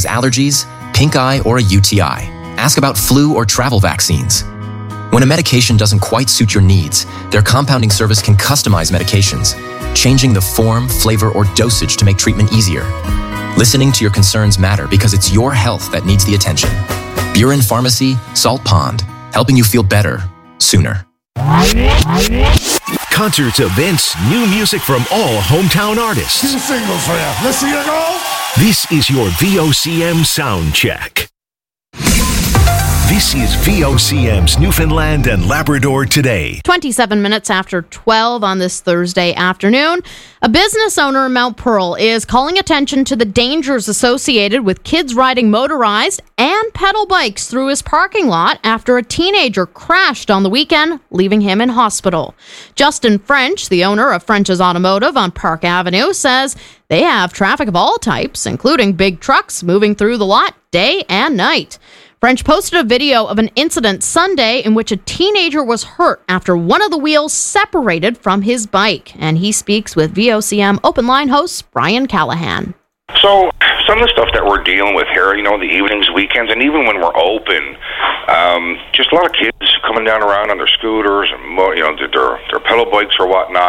has allergies, pink eye, or a UTI. Ask about flu or travel vaccines. When a medication doesn't quite suit your needs, their compounding service can customize medications, changing the form, flavor, or dosage to make treatment easier. Listening to your concerns matter because it's your health that needs the attention. Buren Pharmacy, Salt Pond, helping you feel better sooner. Concerts, events, new music from all hometown artists. Two singles for you. Let's see you go. This is your VOCM sound check. This is VOCM's Newfoundland and Labrador Today. 27 minutes after 12 on this Thursday afternoon, a business owner in Mount Pearl is calling attention to the dangers associated with kids riding motorized and pedal bikes through his parking lot after a teenager crashed on the weekend, leaving him in hospital. Justin French, the owner of French's Automotive on Park Avenue, says they have traffic of all types, including big trucks moving through the lot day and night. French posted a video of an incident Sunday in which a teenager was hurt after one of the wheels separated from his bike. And he speaks with VOCM Open Line host Brian Callahan. So some of the stuff that we're dealing with here, you know, the evenings, weekends, and even when we're open, just a lot of kids coming down around on their scooters and, you know, their pedal bikes or whatnot.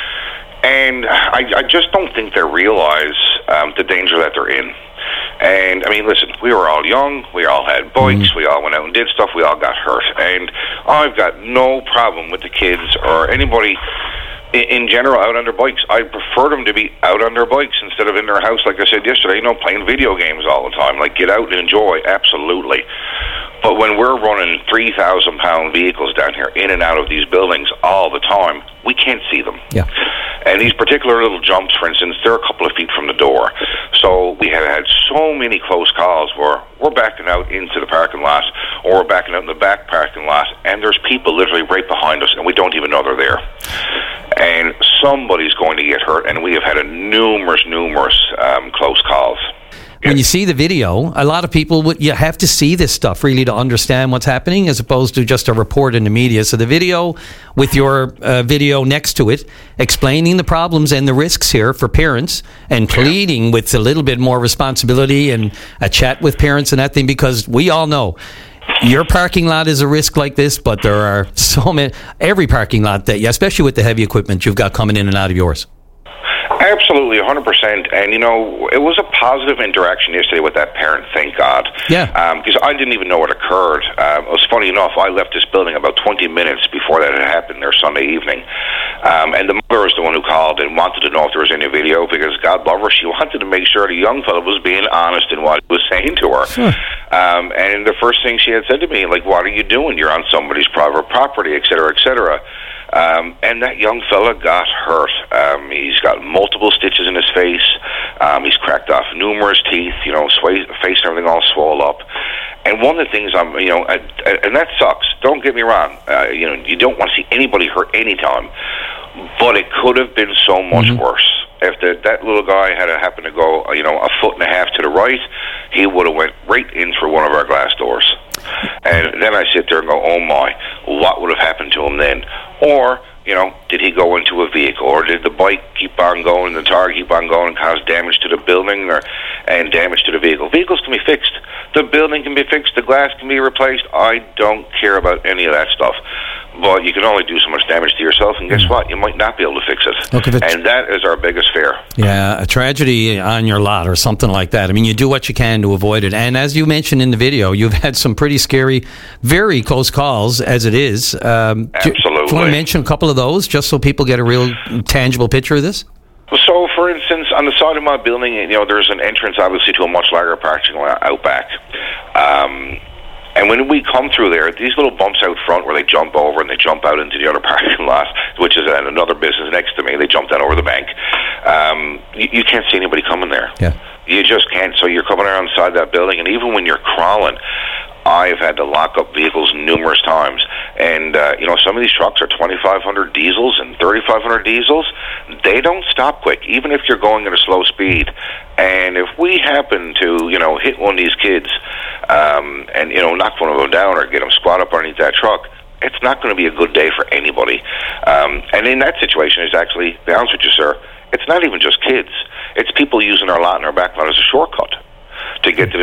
And I just don't think they realize the danger that they're in. And, I mean, listen, we were all young, we all had bikes, we all went out and did stuff, we all got hurt. And I've got no problem with the kids or anybody in general out on their bikes. I prefer them to be out on their bikes instead of in their house, like I said yesterday, you know, playing video games all the time. Like, get out and enjoy, absolutely. But when we're running 3,000-pound vehicles down here in and out of these buildings all the time, we can't see them. Yeah. And these particular little jumps, for instance, they're a couple of feet from the door. So we have had so many close calls where we're backing out into the parking lot or we're backing out in the back parking lot and there's people literally right behind us and we don't even know they're there. And somebody's going to get hurt, and we have had numerous close calls. When you see the video, a lot of people, you have to see this stuff really to understand what's happening as opposed to just a report in the media. So the video with your video next to it, explaining the problems and the risks here for parents and pleading with a little bit more responsibility and a chat with parents and that thing, because we all know your parking lot is a risk like this, but there are so many, every parking lot that, especially with the heavy equipment you've got coming in and out of yours. Absolutely, 100%. And, you know, it was a positive interaction yesterday with that parent, thank God. Yeah. Because I didn't even know what occurred. It was funny enough, I left this building about 20 minutes before that had happened there Sunday evening. And the mother was the one who called and wanted to know if there was any video because, God love her, she wanted to make sure the young fellow was being honest in what he was saying to her. Sure. And the first thing she had said to me, like, what are you doing? You're on somebody's private property, et cetera, et cetera. And that young fella got hurt. He's got multiple stitches in his face. He's cracked off numerous teeth, you know, face and everything all swole up. And one of the things you know, and that sucks. Don't get me wrong. You know, you don't want to see anybody hurt anytime. But it could have been so much worse. If that little guy had happened to go, you know, a foot and a half to the right, he would have went right in through one of our glass doors. And then I sit there and go, oh my, what would have happened to him then? Or, you know, did he go into a vehicle? Or did the bike keep on going, the tire keep on going and cause damage to the building and damage to the vehicle? Vehicles can be fixed. The building can be fixed. The glass can be replaced. I don't care about any of that stuff. But you can only do so much damage to yourself, and guess what? You might not be able to fix it. And that is our biggest fear. Yeah, a tragedy on your lot or something like that. I mean, you do what you can to avoid it. And as you mentioned in the video, you've had some pretty scary, very close calls as it is. Absolutely. Do you want to mention a couple of those just so people get a real tangible picture of this? So, for instance, on the side of my building, you know, there's an entrance, obviously, to a much larger parking lot out back. And when we come through there, these little bumps out front where they jump over and they jump out into the other parking lot, which is another business next to me, they jump down over the bank, you can't see anybody coming there. Yeah. You just can't. So you're coming around inside that building, and even when you're crawling, I've had to lock up vehicles numerous times. And, you know, some of these trucks are 2,500 diesels and 3,500 diesels. They don't stop quick, even if you're going at a slow speed. And if we happen to, you know, hit one of these kids and, you know, knock one of them down or get them squat up underneath that truck, it's not going to be a good day for anybody. And in that situation, it's actually, to be honest with you, sir, it's not even just kids. It's people using our lot and our back lot as a shortcut to get to the